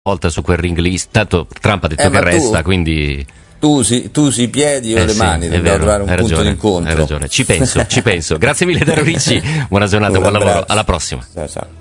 volta su quel ring lì, tanto Trump ha detto che resta, quindi... Tu si piedi o le mani, dobbiamo trovare un punto d'incontro. Hai ragione, ci penso. Grazie mille Dario Ricci, buona giornata, buon lavoro, alla prossima. Ciao.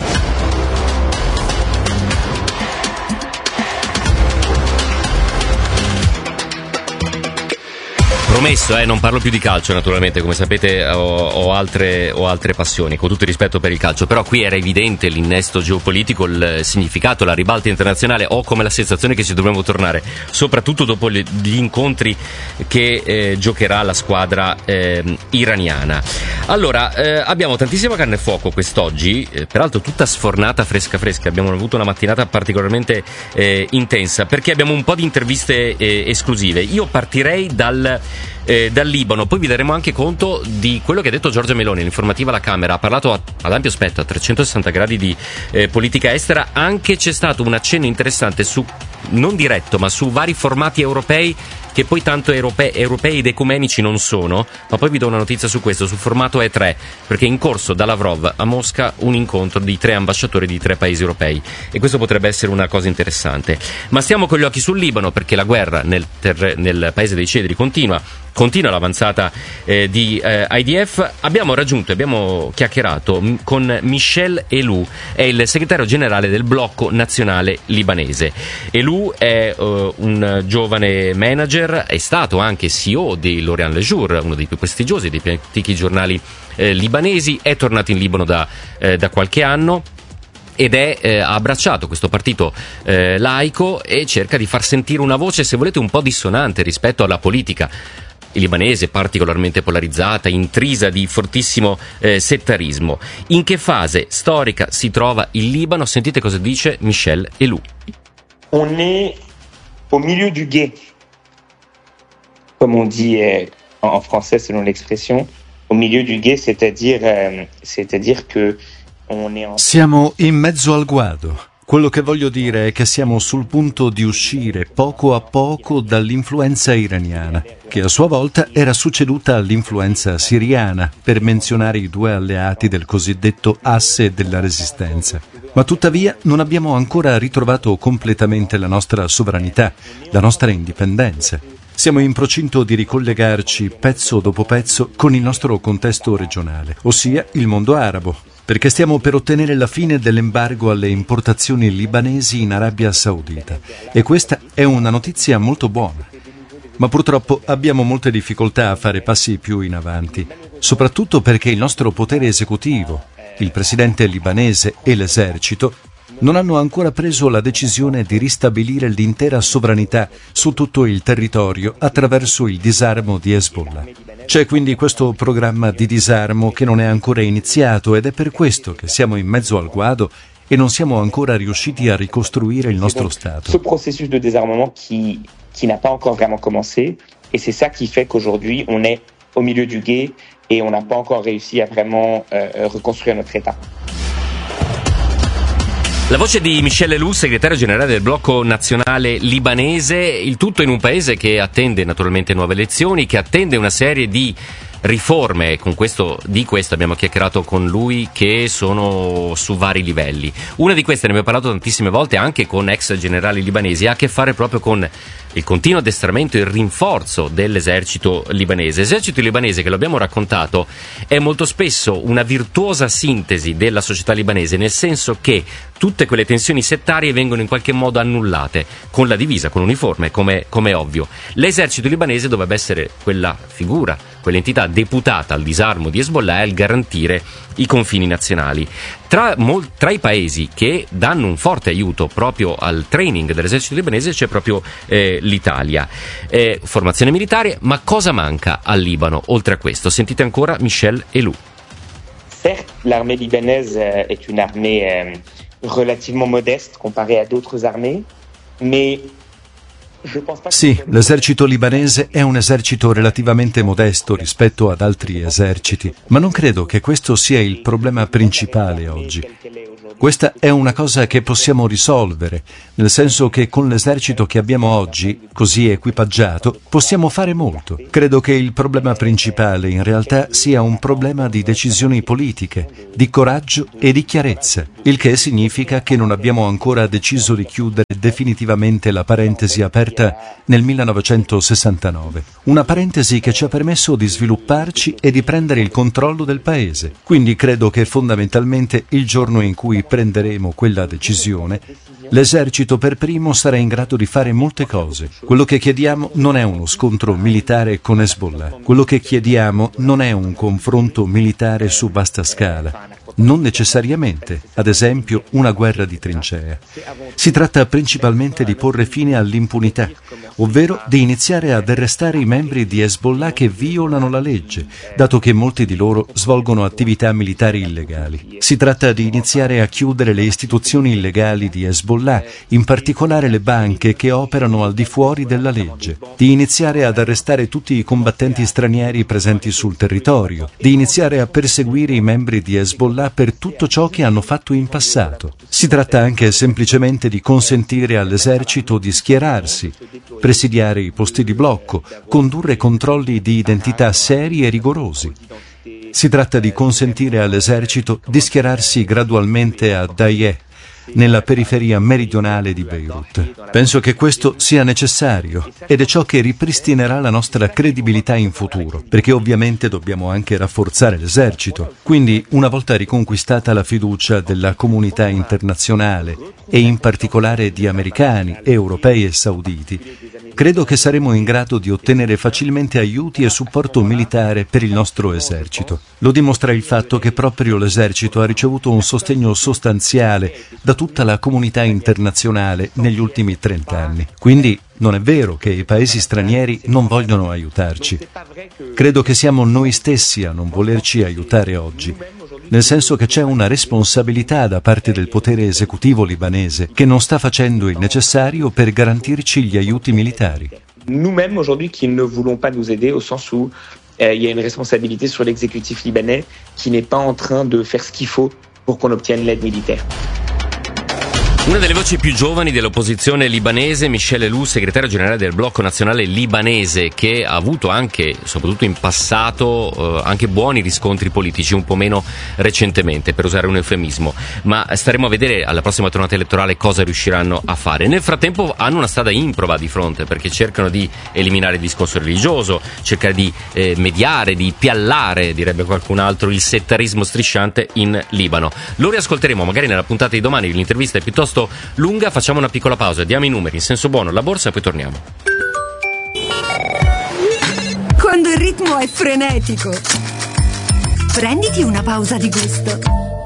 Promesso, non parlo più di calcio naturalmente, come sapete ho altre passioni, con tutto il rispetto per il calcio, però qui era evidente l'innesto geopolitico, il significato, la ribalta internazionale. Ho come la sensazione che ci dovremmo tornare, soprattutto dopo gli incontri che giocherà la squadra iraniana. Allora, abbiamo tantissima carne a fuoco quest'oggi, peraltro tutta sfornata, fresca, abbiamo avuto una mattinata particolarmente intensa, perché abbiamo un po' di interviste esclusive. Io partirei dal Libano, poi vi daremo anche conto di quello che ha detto Giorgia Meloni all'informativa alla Camera. Ha parlato ad ampio spettro, a 360 gradi di politica estera. Anche c'è stato un accenno interessante su, non diretto, ma su vari formati europei che poi tanto europei ed ecumenici non sono, ma poi vi do una notizia su questo, sul formato E3, perché è in corso da Lavrov a Mosca un incontro di 3 ambasciatori di 3 paesi europei, e questo potrebbe essere una cosa interessante. Ma stiamo con gli occhi sul Libano, perché la guerra nel paese dei cedri continua l'avanzata di IDF. Abbiamo chiacchierato con Michel Elou, è il segretario generale del blocco nazionale libanese. Elou è un giovane manager, è stato anche CEO di L'Orient Le Jour, uno dei più prestigiosi, dei più antichi giornali libanesi, è tornato in Libano da qualche anno ed ha abbracciato questo partito laico e cerca di far sentire una voce, se volete, un po' dissonante rispetto alla politica libanese, particolarmente polarizzata, intrisa di fortissimo settarismo. In che fase storica si trova il Libano? Sentite cosa dice Michel Elou. On est au milieu du gué, comme on dit en français selon l'expression, au milieu du gué, c'est-à-dire que on est Siamo in mezzo al guado. Quello che voglio dire è che siamo sul punto di uscire poco a poco dall'influenza iraniana, che a sua volta era succeduta all'influenza siriana, per menzionare i 2 alleati del cosiddetto asse della resistenza. Ma tuttavia non abbiamo ancora ritrovato completamente la nostra sovranità, la nostra indipendenza. Siamo in procinto di ricollegarci pezzo dopo pezzo con il nostro contesto regionale, ossia il mondo arabo, perché stiamo per ottenere la fine dell'embargo alle importazioni libanesi in Arabia Saudita. E questa è una notizia molto buona. Ma purtroppo abbiamo molte difficoltà a fare passi più in avanti, soprattutto perché il nostro potere esecutivo, il presidente libanese e l'esercito, non hanno ancora preso la decisione di ristabilire l'intera sovranità su tutto il territorio attraverso il disarmo di Hezbollah. C'è quindi questo programma di disarmo che non è ancora iniziato ed è per questo che siamo in mezzo al guado e non siamo ancora riusciti a ricostruire il nostro Stato. Ce processus de désarmement qui n'a pas encore vraiment commencé, et c'est ça qui fait qu'aujourd'hui on est au milieu du gué et on n'a pas encore réussi à vraiment reconstruire notre État. La voce di Michel Elou, segretario generale del blocco nazionale libanese, il tutto in un paese che attende naturalmente nuove elezioni, che attende una serie di riforme. Di questo abbiamo chiacchierato con lui, che sono su vari livelli. Una di queste, ne abbiamo parlato tantissime volte anche con ex generali libanesi, ha a che fare proprio con il continuo addestramento e il rinforzo dell'esercito libanese. Esercito libanese, che lo abbiamo raccontato, è molto spesso una virtuosa sintesi della società libanese, nel senso che tutte quelle tensioni settarie vengono in qualche modo annullate con la divisa, con l'uniforme, come è ovvio. L'esercito libanese dovrebbe essere quella figura, quell'entità deputata al disarmo di Hezbollah e al garantire i confini nazionali. Tra i paesi che danno un forte aiuto proprio al training dell'esercito libanese c'è proprio l'Italia. Formazione militare, ma cosa manca al Libano oltre a questo? Sentite ancora Michel Elou. Certes, l'armée libanaise est une armée relativement modeste comparée à d'autres armées, mais Sì, l'esercito libanese è un esercito relativamente modesto rispetto ad altri eserciti, ma non credo che questo sia il problema principale oggi. Questa è una cosa che possiamo risolvere, nel senso che con l'esercito che abbiamo oggi, così equipaggiato, possiamo fare molto. Credo che il problema principale in realtà sia un problema di decisioni politiche, di coraggio e di chiarezza, il che significa che non abbiamo ancora deciso di chiudere definitivamente la parentesi aperta nel 1969. Una parentesi che ci ha permesso di svilupparci e di prendere il controllo del paese. Quindi credo che fondamentalmente il giorno in cui prenderemo quella decisione, l'esercito per primo sarà in grado di fare molte cose. Quello che chiediamo non è uno scontro militare con Hezbollah. Quello che chiediamo non è un confronto militare su vasta scala. Non necessariamente, ad esempio, una guerra di trincea. Si tratta principalmente di porre fine all'impunità, ovvero di iniziare ad arrestare i membri di Hezbollah che violano la legge, dato che molti di loro svolgono attività militari illegali. Si tratta di iniziare a chiudere le istituzioni illegali di Hezbollah, in particolare le banche che operano al di fuori della legge, di iniziare ad arrestare tutti i combattenti stranieri presenti sul territorio, di iniziare a perseguire i membri di Hezbollah per tutto ciò che hanno fatto in passato. Si tratta anche semplicemente di consentire all'esercito di schierarsi, presidiare i posti di blocco, condurre controlli di identità seri e rigorosi. Si tratta di consentire all'esercito di schierarsi gradualmente a Dayeh, nella periferia meridionale di Beirut. Penso che questo sia necessario ed è ciò che ripristinerà la nostra credibilità in futuro, perché ovviamente dobbiamo anche rafforzare l'esercito. Quindi, una volta riconquistata la fiducia della comunità internazionale e in particolare di americani, europei e sauditi, credo che saremo in grado di ottenere facilmente aiuti e supporto militare per il nostro esercito. Lo dimostra il fatto che proprio l'esercito ha ricevuto un sostegno sostanziale da tutta la comunità internazionale negli ultimi 30 anni. Quindi non è vero che i paesi stranieri non vogliono aiutarci. Credo che siamo noi stessi a non volerci aiutare oggi, nel senso che c'è una responsabilità da parte del potere esecutivo libanese che non sta facendo il necessario per garantirci gli aiuti militari. Nous-mêmes aujourd'hui qui ne voulons pas nous aider au sens où il y a une responsabilité sur l'exécutif libanais qui n'est pas en train de faire ce qu'il faut pour qu'on obtienne l'aide militaire. Una delle voci più giovani dell'opposizione libanese, Michel Elou, segretario generale del Blocco Nazionale Libanese, che ha avuto anche, soprattutto in passato, anche buoni riscontri politici, un po' meno recentemente, per usare un eufemismo. Ma staremo a vedere alla prossima tornata elettorale cosa riusciranno a fare. Nel frattempo hanno una strada improba di fronte, perché cercano di eliminare il discorso religioso, cercare di mediare, di piallare, direbbe qualcun altro, il settarismo strisciante in Libano. Lo riascolteremo magari nella puntata di domani, l'intervista è piuttosto lunga, facciamo una piccola pausa, diamo i numeri in senso buono, la borsa e poi torniamo. Quando il ritmo è frenetico, prenditi una pausa di gusto.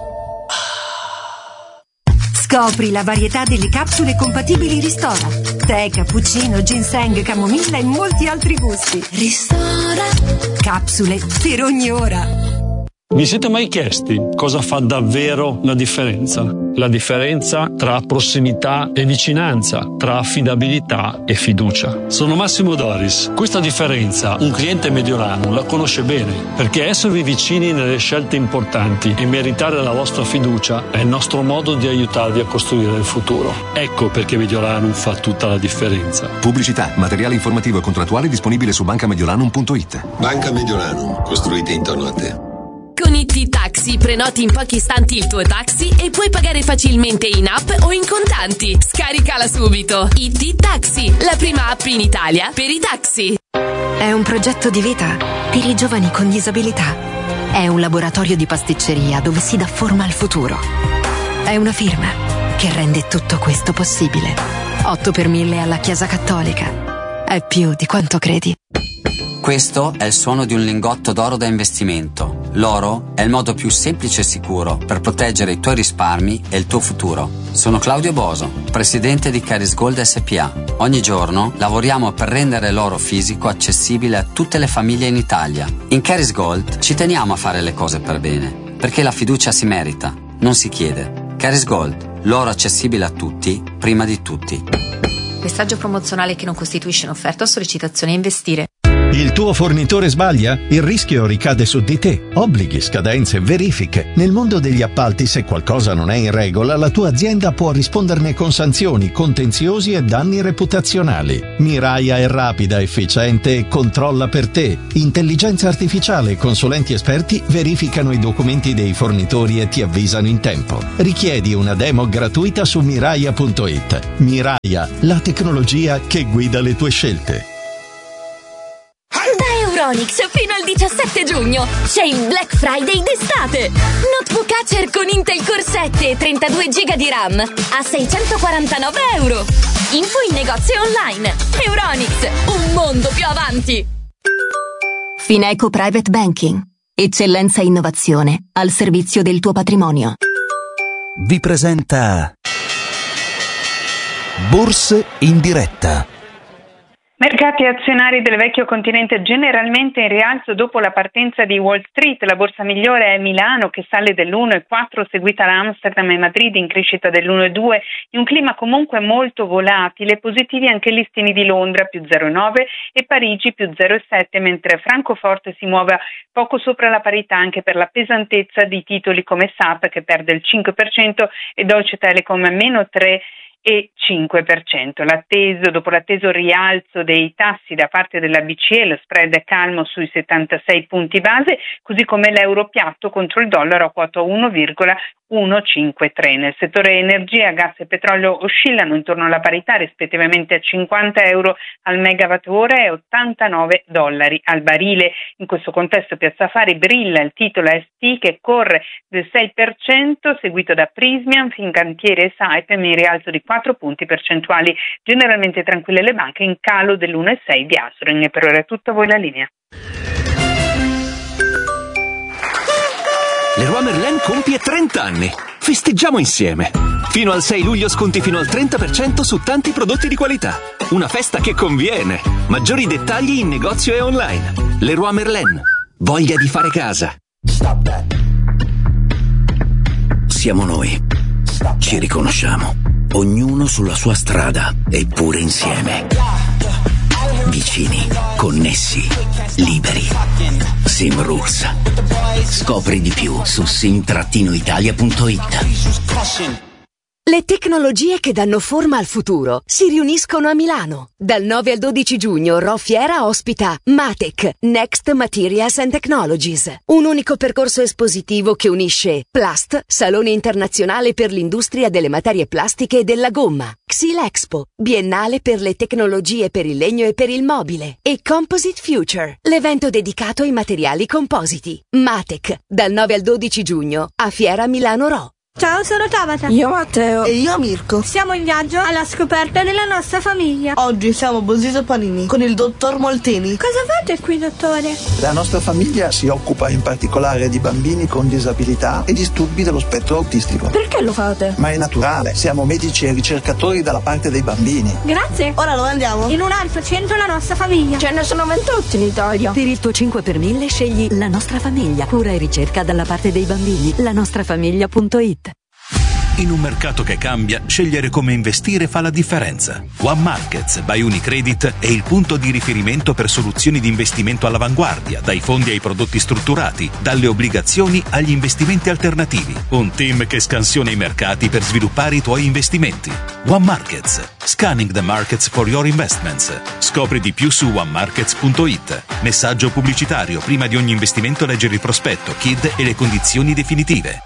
Scopri la varietà delle capsule compatibili Ristora. Tè, cappuccino, ginseng, camomilla e molti altri gusti. Ristora. Capsule per ogni ora. Vi siete mai chiesti cosa fa davvero la differenza? La differenza tra prossimità e vicinanza, tra affidabilità e fiducia. Sono Massimo Doris. Questa differenza un cliente mediolano la conosce bene, perché esservi vicini nelle scelte importanti e meritare la vostra fiducia è il nostro modo di aiutarvi a costruire il futuro. Ecco perché Mediolanum fa tutta la differenza. Pubblicità, materiale informativo e contrattuale disponibile su bancamediolanum.it. Banca Mediolanum, costruita intorno a te. Con IT Taxi prenoti in pochi istanti il tuo taxi e puoi pagare facilmente in app o in contanti. Scaricala subito. IT Taxi, la prima app in Italia per i taxi. È un progetto di vita per i giovani con disabilità. È un laboratorio di pasticceria dove si dà forma al futuro. È una firma che rende tutto questo possibile. 8 per 1000 alla Chiesa Cattolica. È più di quanto credi. Questo è il suono di un lingotto d'oro da investimento. L'oro è il modo più semplice e sicuro per proteggere i tuoi risparmi e il tuo futuro. Sono Claudio Boso, presidente di Caris Gold SPA. Ogni giorno lavoriamo per rendere l'oro fisico accessibile a tutte le famiglie in Italia. In Caris Gold ci teniamo a fare le cose per bene, perché la fiducia si merita, non si chiede. Caris Gold, l'oro accessibile a tutti, prima di tutti. Messaggio promozionale che non costituisce un'offerta o sollecitazione a investire. Il tuo fornitore sbaglia? Il rischio ricade su di te. Obblighi, scadenze, verifiche. Nel mondo degli appalti, se qualcosa non è in regola, la tua azienda può risponderne con sanzioni, contenziosi e danni reputazionali. Miraia è rapida, efficiente e controlla per te. Intelligenza artificiale e consulenti esperti verificano i documenti dei fornitori e ti avvisano in tempo. Richiedi una demo gratuita su miraia.it. Miraia, la tecnologia che guida le tue scelte. Euronics fino al 17 giugno c'è il Black Friday d'estate. Notebook Acer con Intel Core 7 e 32 GB di RAM a €649. Info in negozio online. Euronics, un mondo più avanti. Fineco Private Banking. Eccellenza e innovazione al servizio del tuo patrimonio. Vi presenta Borse in diretta. Mercati azionari del vecchio continente generalmente in rialzo dopo la partenza di Wall Street. La borsa migliore è Milano, che sale dell'1,4, seguita da Amsterdam e Madrid in crescita dell'1,2. In un clima comunque molto volatile, positivi anche i listini di Londra più 0,9 e Parigi più 0,7, mentre Francoforte si muove poco sopra la parità anche per la pesantezza di titoli come SAP, che perde il 5%, e Deutsche Telekom meno 3%. E 5%. Dopo l'atteso rialzo dei tassi da parte della BCE, lo spread è calmo sui 76 punti base, così come l'euro piatto contro il dollaro a quota 1,153. Nel settore energia, gas e petrolio oscillano intorno alla parità, rispettivamente a €50 al megawattora e $89 al barile. In questo contesto Piazza Affari brilla il titolo ST, che corre del 6%, seguito da Prysmian, Fincantieri e Saipem in rialzo di 4 punti percentuali. Generalmente tranquille le banche, in calo dell'1,6 di Asring. E per ora è tutto, a voi la linea. Leroy Merlin compie 30 anni. Festeggiamo insieme. Fino al 6 luglio sconti fino al 30% su tanti prodotti di qualità. Una festa che conviene. Maggiori dettagli in negozio e online. Leroy Merlin. Voglia di fare casa. Siamo noi. Ci riconosciamo. Ognuno sulla sua strada, eppure insieme. Vicini, connessi, liberi. Simrules. Scopri di più su sim-italia.it. Le tecnologie che danno forma al futuro si riuniscono a Milano. Dal 9 al 12 giugno Rofiera ospita MATEC, Next Materials and Technologies, un unico percorso espositivo che unisce Plast, Salone internazionale per l'industria delle materie plastiche e della gomma, Xylexpo, biennale per le tecnologie per il legno e per il mobile, e Composite Future, l'evento dedicato ai materiali compositi. MATEC, dal 9 al 12 giugno a Fiera Milano Ro. Ciao, sono Tabata. Io Matteo. E io Mirko. Siamo in viaggio alla scoperta della nostra famiglia. Oggi siamo a Bosito Panini con il dottor Molteni. Cosa fate qui, dottore? La nostra famiglia si occupa in particolare di bambini con disabilità e disturbi dello spettro autistico. Perché lo fate? Ma è naturale, siamo medici e ricercatori dalla parte dei bambini. Grazie. Ora dove andiamo? In un altro centro la nostra famiglia. Ce ne sono 28 in Italia. Per il tuo 5 per 1000 scegli La Nostra Famiglia. Cura e ricerca dalla parte dei bambini. lanostrafamiglia.it. In un mercato che cambia, scegliere come investire fa la differenza. One Markets by Unicredit è il punto di riferimento per soluzioni di investimento all'avanguardia, dai fondi ai prodotti strutturati, dalle obbligazioni agli investimenti alternativi. Un team che scansiona i mercati per sviluppare i tuoi investimenti. One Markets. Scanning the markets for your investments. Scopri di più su onemarkets.it. Messaggio pubblicitario. Prima di ogni investimento leggere il prospetto, KID e le condizioni definitive.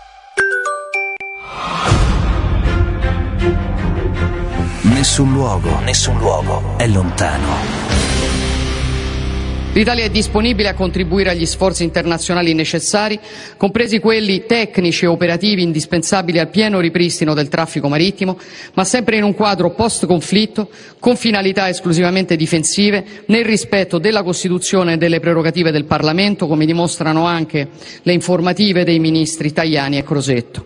Nessun luogo è lontano. L'Italia è disponibile a contribuire agli sforzi internazionali necessari, compresi quelli tecnici e operativi indispensabili al pieno ripristino del traffico marittimo, ma sempre in un quadro post-conflitto, con finalità esclusivamente difensive, nel rispetto della Costituzione e delle prerogative del Parlamento, come dimostrano anche le informative dei ministri Tajani e Crosetto.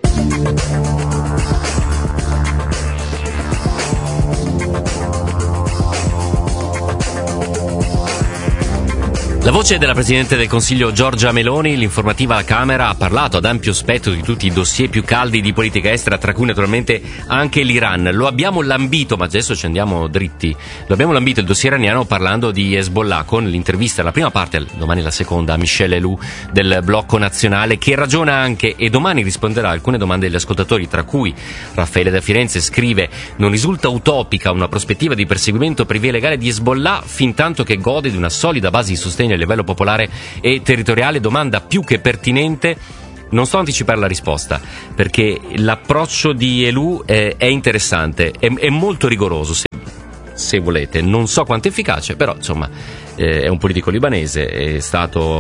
La voce della Presidente del Consiglio Giorgia Meloni, l'informativa alla Camera, ha parlato ad ampio spettro di tutti i dossier più caldi di politica estera, tra cui naturalmente anche l'Iran. Lo abbiamo lambito, ma adesso ci andiamo dritti, lo abbiamo lambito il dossier iraniano parlando di Hezbollah, con l'intervista, la prima parte, domani la seconda, a Michel Elou del Blocco Nazionale, che ragiona anche e domani risponderà a alcune domande degli ascoltatori, tra cui Raffaele da Firenze scrive: non risulta utopica una prospettiva di perseguimento per via legale di Hezbollah fin tanto che gode di una solida base di sostegno a livello popolare e territoriale? Domanda più che pertinente. Non sto a anticipare la risposta, perché l'approccio di Elou è interessante, è molto rigoroso, se volete. Non so quanto efficace, però insomma è un politico libanese, è stato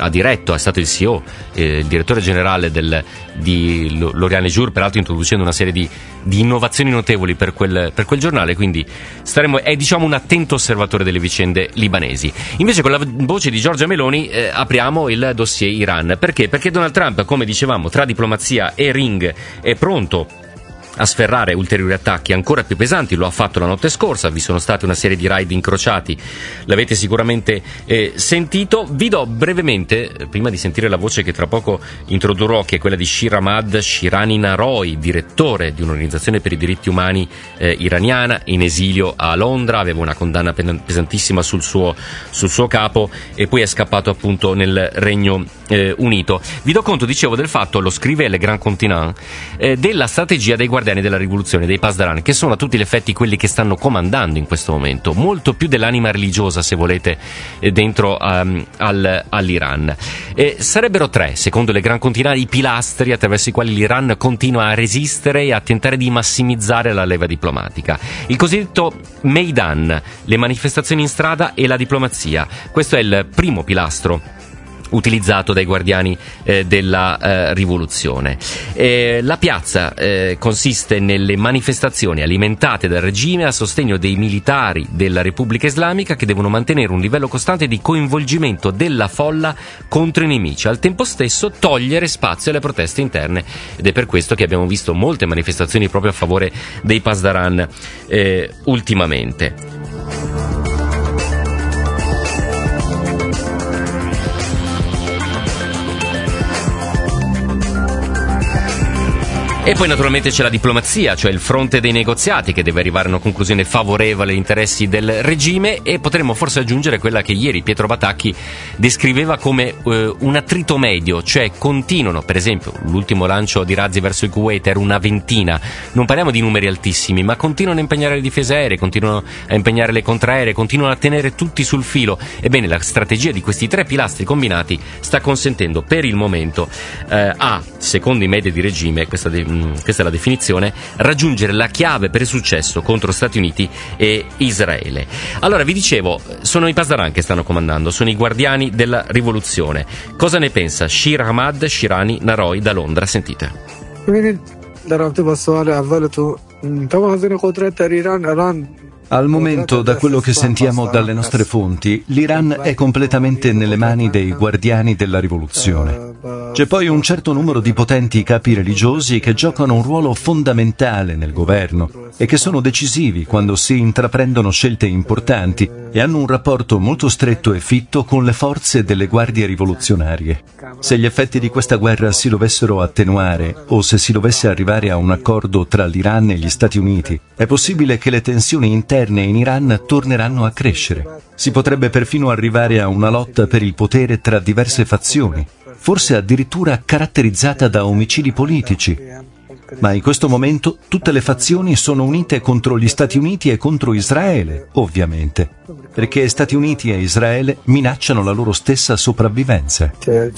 il CEO, il direttore generale di L'Orient Jour, peraltro introducendo una serie di innovazioni notevoli per quel giornale, quindi è diciamo un attento osservatore delle vicende libanesi. Invece con la voce di Giorgia Meloni apriamo il dossier Iran. Perché? Perché Donald Trump, come dicevamo, tra diplomazia e ring è pronto a sferrare ulteriori attacchi ancora più pesanti. Lo ha fatto la notte scorsa, vi sono state una serie di raid incrociati, l'avete sicuramente sentito. Vi do brevemente, prima di sentire la voce che tra poco introdurrò, che è quella di Shirahmad Shirani Naroy, direttore di un'organizzazione per i diritti umani iraniana, in esilio a Londra, aveva una condanna pesantissima sul suo capo e poi è scappato appunto nel Regno Unito. Vi do conto, dicevo, del fatto, lo scrive Le Grand Continent, della strategia dei guardiani della rivoluzione, dei Pasdaran, che sono a tutti gli effetti quelli che stanno comandando in questo momento, molto più dell'anima religiosa, se volete, dentro all'Iran. Sarebbero tre, secondo Le Grand Continent, i pilastri attraverso i quali l'Iran continua a resistere e a tentare di massimizzare la leva diplomatica. Il cosiddetto Maidan, le manifestazioni in strada e la diplomazia. Questo è il primo pilastro utilizzato dai guardiani della rivoluzione. La piazza consiste nelle manifestazioni alimentate dal regime a sostegno dei militari della Repubblica Islamica, che devono mantenere un livello costante di coinvolgimento della folla contro i nemici, al tempo stesso togliere spazio alle proteste interne, ed è per questo che abbiamo visto molte manifestazioni proprio a favore dei Pasdaran ultimamente. E poi naturalmente c'è la diplomazia, cioè il fronte dei negoziati, che deve arrivare a una conclusione favorevole agli interessi del regime, e potremmo forse aggiungere quella che ieri Pietro Batacchi descriveva come un attrito medio, cioè continuano, per esempio l'ultimo lancio di razzi verso il Kuwait era una ventina, non parliamo di numeri altissimi, ma continuano a impegnare le difese aeree, continuano a impegnare le contraeree, continuano a tenere tutti sul filo. Ebbene, la strategia di questi tre pilastri combinati sta consentendo per il momento secondo i media di regime, questa è la definizione, raggiungere la chiave per il successo contro Stati Uniti e Israele. Allora, vi dicevo, sono i Pasdaran che stanno comandando, sono i guardiani della rivoluzione. Cosa ne pensa Shirahmad Shirani Naroy da Londra? Sentite. Al momento, da quello che sentiamo dalle nostre fonti, l'Iran è completamente nelle mani dei guardiani della rivoluzione. C'è poi un certo numero di potenti capi religiosi che giocano un ruolo fondamentale nel governo e che sono decisivi quando si intraprendono scelte importanti e hanno un rapporto molto stretto e fitto con le forze delle guardie rivoluzionarie. Se gli effetti di questa guerra si dovessero attenuare o se si dovesse arrivare a un accordo tra l'Iran e gli Stati Uniti, è possibile che le tensioni interne in Iran torneranno a crescere. Si potrebbe perfino arrivare a una lotta per il potere tra diverse fazioni, forse addirittura caratterizzata da omicidi politici. Ma in questo momento tutte le fazioni sono unite contro gli Stati Uniti e contro Israele, ovviamente, perché Stati Uniti e Israele minacciano la loro stessa sopravvivenza.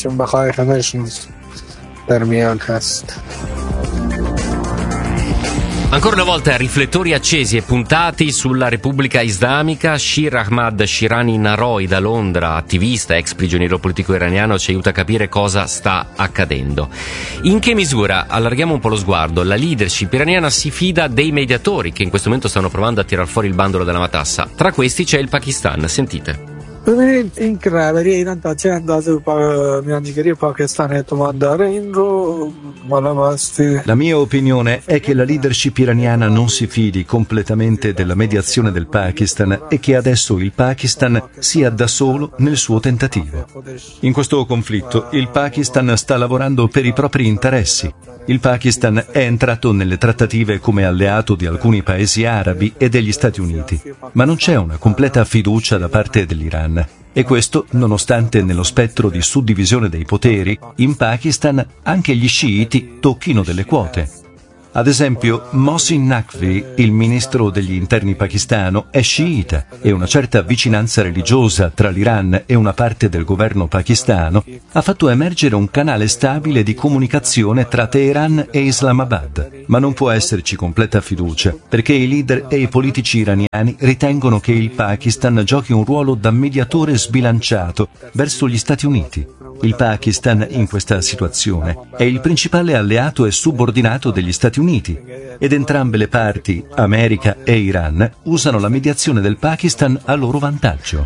Ancora una volta riflettori accesi e puntati sulla Repubblica Islamica. Shirahmad Shirani Naroy da Londra, attivista, ex prigioniero politico iraniano, ci aiuta a capire cosa sta accadendo. In che misura, allarghiamo un po' lo sguardo, la leadership iraniana si fida dei mediatori che in questo momento stanno provando a tirar fuori il bandolo della matassa? Tra questi c'è il Pakistan, sentite. ببینید این رهبری ایران تا چه اندازه میانجیگری پاکستان اعتماد داره این رو بالا باستی. La mia opinione è che la leadership iraniana non si fidi completamente della mediazione del Pakistan e che adesso il Pakistan sia da solo nel suo tentativo. In questo conflitto il Pakistan sta lavorando per i propri interessi. Il Pakistan è entrato nelle trattative come alleato di alcuni paesi arabi e degli Stati Uniti, ma non c'è una completa fiducia da parte dell'Iran. E questo nonostante nello spettro di suddivisione dei poteri in Pakistan anche gli sciiti tocchino delle quote. Ad esempio, Mohsin Naqvi, il ministro degli interni pakistano, è sciita e una certa vicinanza religiosa tra l'Iran e una parte del governo pakistano ha fatto emergere un canale stabile di comunicazione tra Teheran e Islamabad. Ma non può esserci completa fiducia, perché i leader e i politici iraniani ritengono che il Pakistan giochi un ruolo da mediatore sbilanciato verso gli Stati Uniti. Il Pakistan, in questa situazione, è il principale alleato e subordinato degli Stati Uniti ed entrambe le parti, America e Iran, usano la mediazione del Pakistan a loro vantaggio.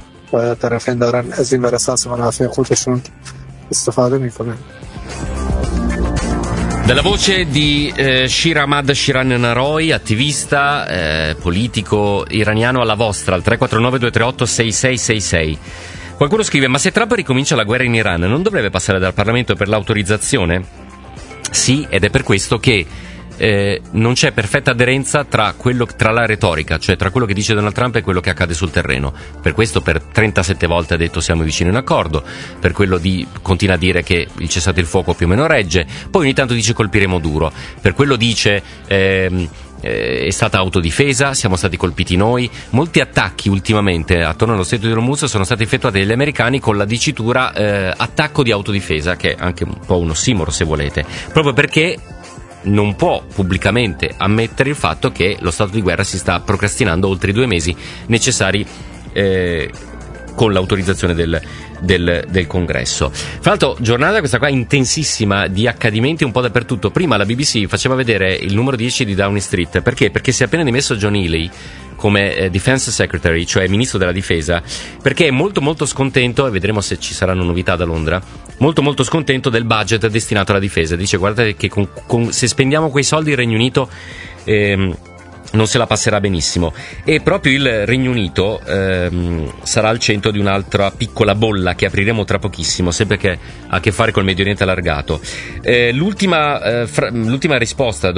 Dalla voce di Shiramad Shiran Naroy, attivista politico iraniano, alla vostra, al 349-238-6666. Qualcuno scrive: ma se Trump ricomincia la guerra in Iran non dovrebbe passare dal Parlamento per l'autorizzazione? Sì, ed è per questo che non c'è perfetta aderenza tra la retorica, cioè tra quello che dice Donald Trump e quello che accade sul terreno. Per questo per 37 volte ha detto siamo vicini a un accordo, per quello continua a dire che il cessate il fuoco più o meno regge, poi ogni tanto dice colpiremo duro, per quello dice è stata autodifesa, siamo stati colpiti noi. Molti attacchi ultimamente attorno allo Stato di Hormuz sono stati effettuati dagli americani con la dicitura attacco di autodifesa, che è anche un po' un ossimoro se volete, proprio perché non può pubblicamente ammettere il fatto che lo stato di guerra si sta procrastinando oltre i 2 mesi necessari con l'autorizzazione del Congresso. Fra l'altro, giornata questa qua intensissima di accadimenti un po' dappertutto. Prima la BBC faceva vedere il numero 10 di Downing Street. Perché? Perché si è appena dimesso John Healey come Defense Secretary, cioè ministro della difesa, perché è molto molto scontento, e vedremo se ci saranno novità da Londra, molto molto scontento del budget destinato alla difesa. Dice: guardate che se spendiamo quei soldi il Regno Unito non se la passerà benissimo. E proprio il Regno Unito sarà al centro di un'altra piccola bolla che apriremo tra pochissimo, sempre che ha a che fare col Medio Oriente allargato. L'ultima risposta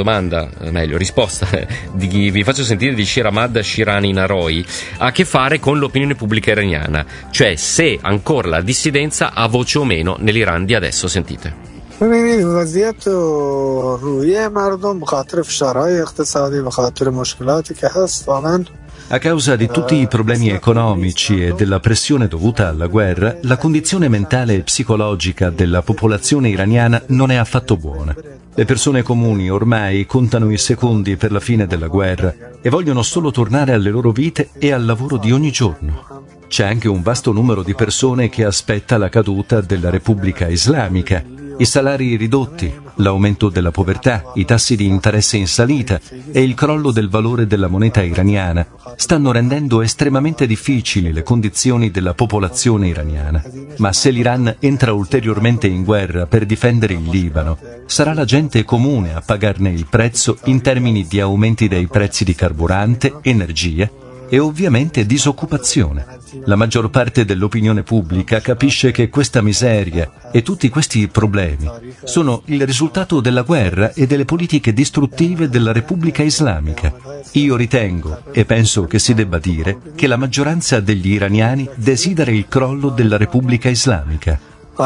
vi faccio sentire, di Shiramad Shirani Naroy, ha a che fare con l'opinione pubblica iraniana, cioè se ancora la dissidenza ha voce o meno nell'Iran di adesso. Sentite. ببینید وضعیت روحی مردم به خاطر فشارهای اقتصادی به خاطر مشکلاتی که هست واقعا A causa di tutti i problemi economici e della pressione dovuta alla guerra, la condizione mentale e psicologica della popolazione iraniana non è affatto buona. Le persone comuni ormai contano i secondi per la fine della guerra e vogliono solo tornare alle loro vite e al lavoro di ogni giorno. C'è anche un vasto numero di persone che aspetta la caduta della Repubblica Islamica. I salari ridotti, l'aumento della povertà, i tassi di interesse in salita e il crollo del valore della moneta iraniana stanno rendendo estremamente difficili le condizioni della popolazione iraniana. Ma se l'Iran entra ulteriormente in guerra per difendere il Libano, sarà la gente comune a pagarne il prezzo in termini di aumenti dei prezzi di carburante, energia e ovviamente disoccupazione. La maggior parte dell'opinione pubblica capisce che questa miseria e tutti questi problemi sono il risultato della guerra e delle politiche distruttive della Repubblica Islamica. Io ritengo, e penso che si debba dire, che la maggioranza degli iraniani desidera il crollo della Repubblica Islamica.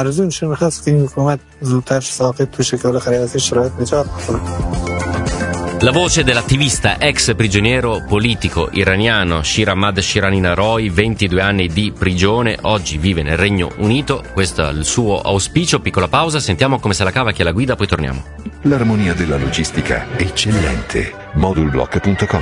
La voce dell'attivista ex prigioniero politico iraniano Shiramad Shirani Naroy, 22 anni di prigione, oggi vive nel Regno Unito, questo è il suo auspicio. Piccola pausa, sentiamo come se la cava chi è la guida, poi torniamo. L'armonia della logistica eccellente. Modulblock.com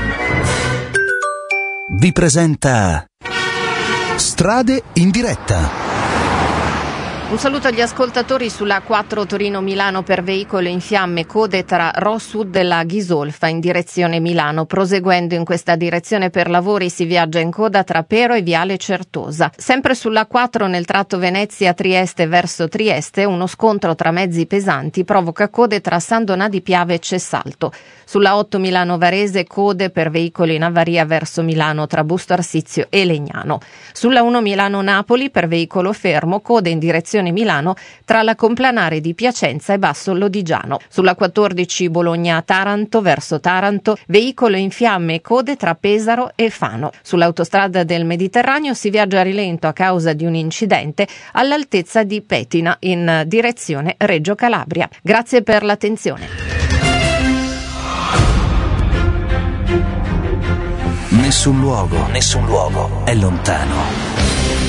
vi presenta Strade in diretta. Un saluto agli ascoltatori. Sulla A4 Torino-Milano per veicolo in fiamme, code tra Ro Sud e la Ghisolfa in direzione Milano. Proseguendo in questa direzione per lavori si viaggia in coda tra Pero e Viale Certosa. Sempre sulla A4 nel tratto Venezia-Trieste verso Trieste uno scontro tra mezzi pesanti provoca code tra San Donà di Piave e Cessalto. Sulla 8 Milano-Varese code per veicoli in avaria verso Milano tra Busto Arsizio e Legnano. Sulla 1 Milano-Napoli per veicolo fermo code in direzione Milano tra la Complanare di Piacenza e Basso Lodigiano. Sulla 14 Bologna-Taranto verso Taranto veicolo in fiamme e code tra Pesaro e Fano. Sull'autostrada del Mediterraneo si viaggia a rilento a causa di un incidente all'altezza di Petina in direzione Reggio Calabria. Grazie per l'attenzione. Nessun luogo è lontano.